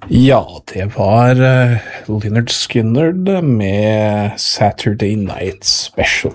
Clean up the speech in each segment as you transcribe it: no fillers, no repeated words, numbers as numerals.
Ja, det var Lynyrd Skynyrd med Saturday Night Special.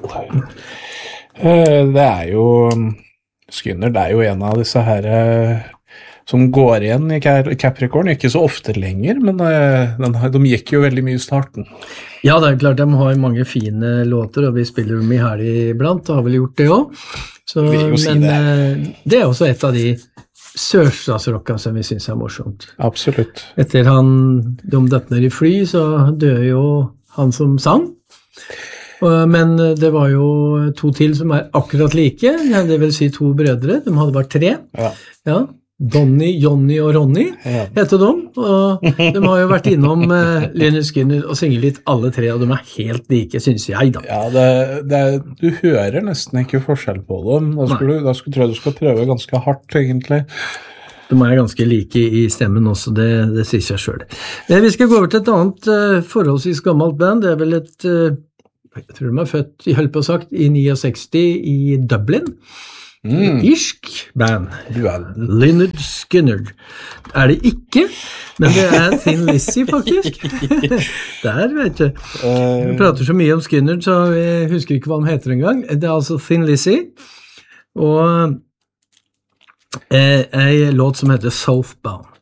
Det jo Skynyrd jo en av disse her som går igjen I Capricorn, ikke så ofte lenger, men de gikk jo veldig mye I starten. Ja, det klart de har mange fine låter, og vi spiller dem I helg iblant, og har vel gjort det også. Men det også et av de sørstatsrocka som vi synes morsomt. Absolutt. Etter de døpner I fly, så døde jo han som sang. Men det var jo 2 til som akkurat like, det vil si 2 brødre, de hadde bare 3. Ja. Donny, Johnny og Ronny heter de, og de har jo vært innom Lynyrd Skynyrd og synger litt alle 3, og de helt like, synes jeg da. Ja, du hører nesten ikke forskjell på dem. Da skulle du tro du skal prøve ganske hardt, egentlig. De ganske like I stemmen også, det sier seg selv. Vi skal gå over til et annet forholdsvis gammelt band, det vel et, jeg tror de født, I på sagt, I 69 I Dublin. Irsk band Lynyrd Skynyrd det ikke men det Thin Lizzy faktisk der vet du vi prater så mye om Skynyrd så vi husker ikke hva de heter en gang det altså Thin Lizzy og en låt som heter Southbound